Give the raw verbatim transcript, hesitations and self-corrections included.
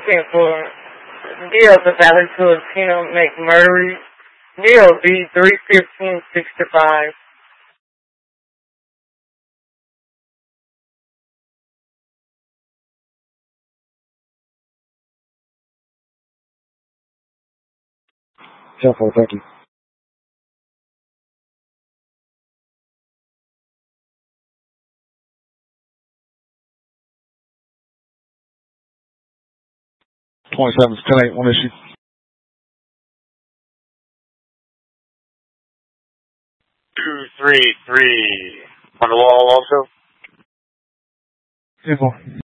ten four. Neil, the Valley to Latino McMurray. Neil, B three fifteen sixty-five. ten four, thank you. twenty-seven, ten eight, one issue. two three three. On the wall also? ten four.